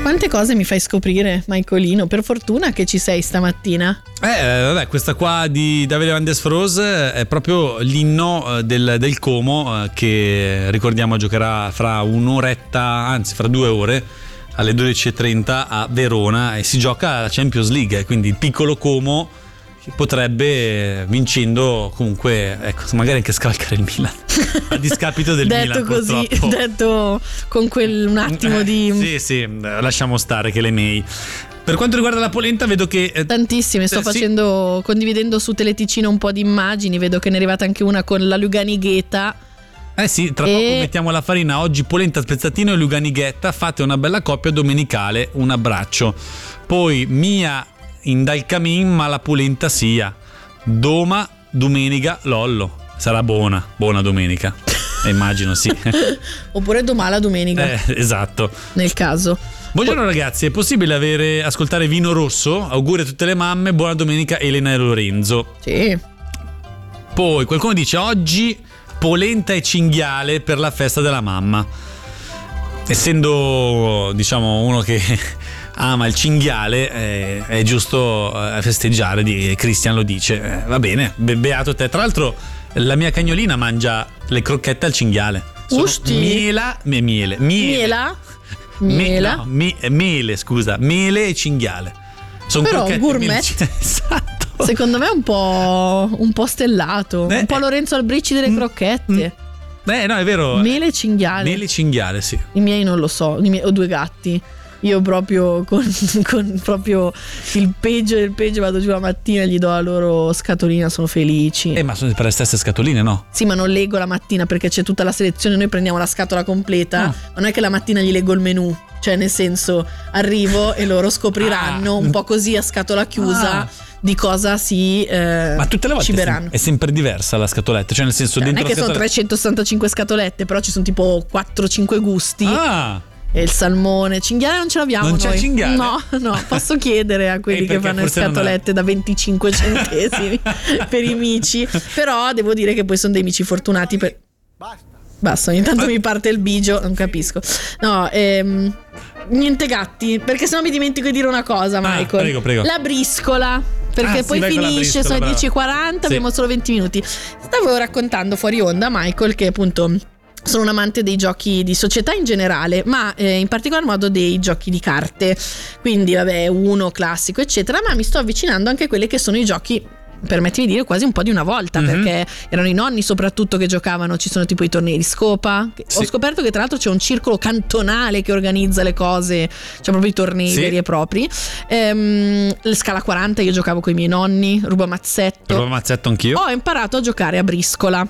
Quante cose mi fai scoprire, Michaelino, per fortuna che ci sei stamattina. Vabbè, questa qua di Davide Van der Sfroos è proprio l'inno del Como, che ricordiamo giocherà fra un'oretta, anzi fra 2 ore, alle 12:30 a Verona, e si gioca la Champions League, quindi il piccolo Como potrebbe, vincendo comunque, ecco, magari anche scavalcare il Milan a discapito del detto Milan, così, purtroppo. detto con un attimo di sì, lasciamo stare che le mail. Per quanto riguarda la polenta, vedo che tantissime, sto condividendo su Teleticino un po' di immagini, vedo che ne è arrivata anche una con la Luganigheta. Sì, tra poco mettiamo la farina. Oggi polenta, spezzatino e Luganigheta. Fate una bella coppia domenicale, un abbraccio. Poi mia in dal camin, ma la polenta sia domenica lollo. Sarà buona domenica. Immagino sì. Oppure domani la domenica. Esatto. Nel caso. Buongiorno ragazzi, è possibile ascoltare Vino Rosso? Auguri a tutte le mamme, buona domenica Elena e Lorenzo. Sì. Poi qualcuno dice oggi polenta e cinghiale per la festa della mamma. Essendo, diciamo, uno che ama il cinghiale, è giusto festeggiare, Cristian lo dice. Va bene, beato te. Tra l'altro la mia cagnolina mangia le crocchette al cinghiale. Miele e cinghiale. Sono però crocchette gourmet. Esatto. Secondo me è un po' stellato, un po' Lorenzo Albricci delle crocchette. No, è vero. Mele e cinghiale. Mele e cinghiale, sì. I miei non lo so, ho 2 gatti. Io proprio con proprio il peggio del peggio vado giù la mattina e gli do la loro scatolina, sono felici. Ma sono per le stesse scatoline, no? Sì, ma non leggo la mattina perché c'è tutta la selezione, noi prendiamo la scatola completa, ma non è che la mattina gli leggo il menù, cioè nel senso arrivo e loro scopriranno un po' così a scatola chiusa di cosa si ma tutte le volte ciberanno. È sempre diversa la scatoletta, cioè nel senso dentro non è che sono 365 scatolette, però ci sono tipo 4-5 gusti. E il salmone, cinghiale non ce l'abbiamo non noi. C'è cinghiale? No, posso chiedere a quelli che fanno le scatolette da 25 centesimi per i mici. Però devo dire che poi sono dei mici fortunati Basta, ogni tanto mi parte il bigio, non capisco. No, niente gatti, perché sennò mi dimentico di dire una cosa, Michael. Prego. La briscola. Perché poi finisce, sono le 10:40, abbiamo solo 20 minuti. Stavo raccontando fuori onda, Michael, che appunto sono un amante dei giochi di società in generale, ma in particolar modo dei giochi di carte. Quindi vabbè, Uno, classico eccetera, ma mi sto avvicinando anche a quelli che sono i giochi, permettimi di dire, quasi un po' di una volta, perché erano i nonni soprattutto che giocavano. Ci sono tipo i tornei di scopa. Ho scoperto che tra l'altro c'è un circolo cantonale che organizza le cose, c'è proprio i tornei veri e propri. Le Scala 40 io giocavo con i miei nonni, Rubamazzetto anch'io. Ho imparato a giocare a briscola.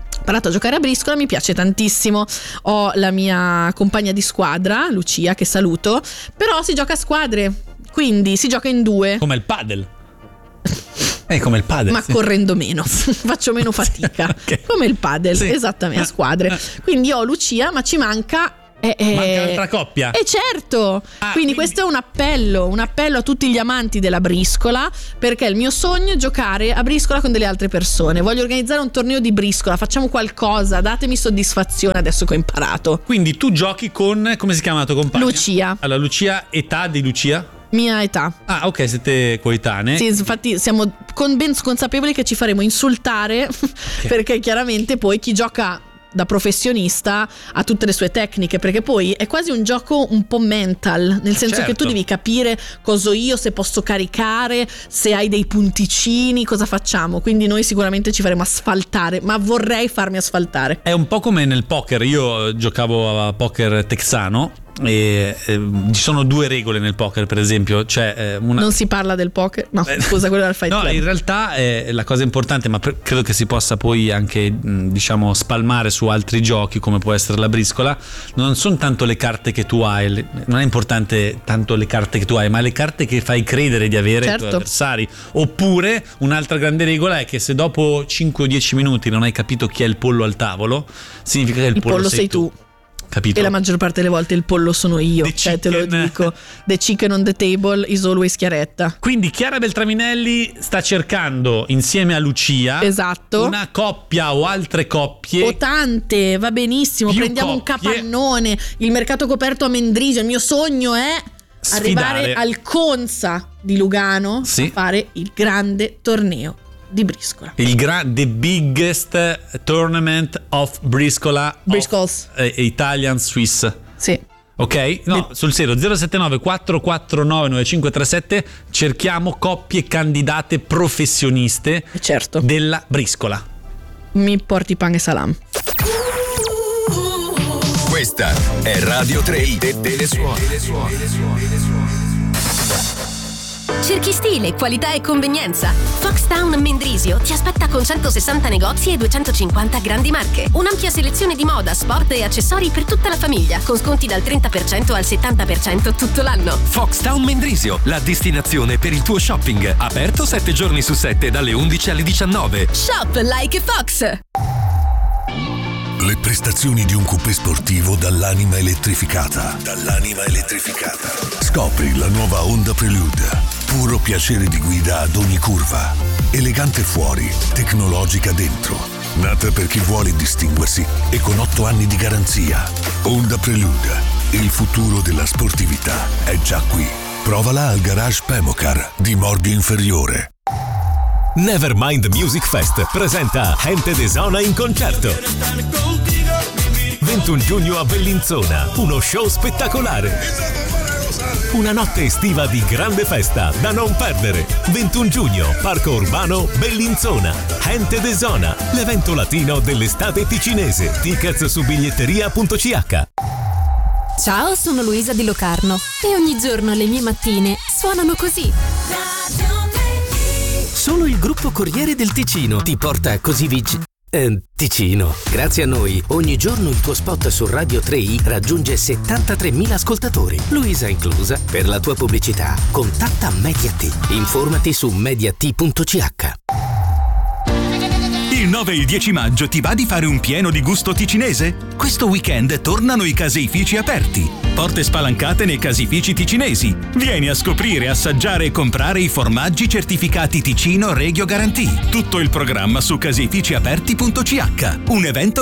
Mi piace tantissimo. Ho la mia compagna di squadra, Lucia, che saluto. Però si gioca a squadre, quindi si gioca in 2. Come il padel. Come il padel, ma correndo meno, faccio meno fatica. Okay. Come il padel, esattamente, a squadre. Quindi ho Lucia, ma ci manca l'altra coppia. Certo. Quindi questo è un appello a tutti gli amanti della briscola, perché il mio sogno è giocare a briscola con delle altre persone. Voglio organizzare un torneo di briscola, facciamo qualcosa, datemi soddisfazione adesso che ho imparato. Quindi tu giochi con, come si chiama la tua compagna? Lucia. Allora, Lucia, età di Lucia? Mia età. Ok, siete coetanee. Sì, infatti siamo ben consapevoli che ci faremo insultare perché chiaramente poi chi gioca da professionista ha tutte le sue tecniche, perché poi è quasi un gioco un po' mental, nel senso che tu devi capire cosa ho io, se posso caricare, se hai dei punticini, cosa facciamo. Quindi noi sicuramente ci faremo asfaltare, ma vorrei farmi asfaltare. È un po' come nel poker. Io giocavo a poker texano e ci sono 2 regole nel poker, per esempio. C'è non si parla del poker, no, scusa, quello era il Fight Club. No, in realtà la cosa importante, ma credo che si possa poi anche diciamo spalmare su altri giochi, come può essere la briscola. Non sono tanto le carte che tu hai, non è importante tanto le carte che tu hai, ma le carte che fai credere di avere ai tuoi avversari. Oppure un'altra grande regola è che se dopo 5 o 10 minuti non hai capito chi è il pollo al tavolo, significa che il pollo sei tu. Capito? E la maggior parte delle volte il pollo sono io, te lo dico. The chicken on the table is always Chiaretta. Quindi Chiara Beltraminelli sta cercando insieme a Lucia una coppia o altre coppie o tante, va benissimo, prendiamo coppie. Un capannone, il mercato coperto a Mendrisio. Il mio sogno è arrivare al Consa di Lugano a fare il grande torneo di briscola. The biggest tournament of briscola Briscoles Italian Swiss. Sì. Ok? No, sul serio 079 449 9537 cerchiamo coppie candidate professioniste della briscola. Mi porti pan e salam. Questa è Radio 3 delle suore. Cerchi stile, qualità e convenienza? Foxtown Mendrisio ti aspetta con 160 negozi e 250 grandi marche. Un'ampia selezione di moda, sport e accessori per tutta la famiglia, con sconti dal 30% al 70% tutto l'anno. Foxtown Mendrisio, la destinazione per il tuo shopping. Aperto 7 giorni su 7 dalle 11 alle 19. Shop like Fox! Le prestazioni di un coupé sportivo dall'anima elettrificata. Scopri la nuova Honda Prelude. Puro piacere di guida ad ogni curva. Elegante fuori, tecnologica dentro. Nata per chi vuole distinguersi e con 8 anni di garanzia. Honda Prelude. Il futuro della sportività è già qui. Provala al garage Pemocar di Mordio Inferiore. Nevermind Music Fest presenta Gente de Zona in concerto. 21 giugno a Bellinzona, uno show spettacolare. Una notte estiva di grande festa da non perdere. 21 giugno, Parco Urbano Bellinzona. Gente de Zona, l'evento latino dell'estate ticinese. Tickets su biglietteria.ch. Ciao, sono Luisa di Locarno e ogni giorno le mie mattine suonano così. Solo il gruppo Corriere del Ticino ti porta così Ticino. Grazie a noi, ogni giorno il tuo spot su Radio 3i raggiunge 73.000 ascoltatori. Luisa inclusa. Per la tua pubblicità, contatta Mediat. Informati su mediat.ch. Il 9 e il 10 maggio ti va di fare un pieno di gusto ticinese? Questo weekend tornano i caseifici aperti. Porte spalancate nei caseifici ticinesi. Vieni a scoprire, assaggiare e comprare i formaggi certificati Ticino Regio Guarantee. Tutto il programma su caseificiaperti.ch. Un evento